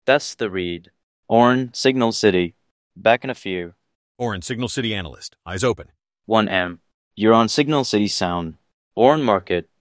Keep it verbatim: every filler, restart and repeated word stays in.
That's the read. Orn, Signal City. Back in a few. Orn, Signal City analyst. Eyes open. one M. You're on Signal City Sound. Orn Market.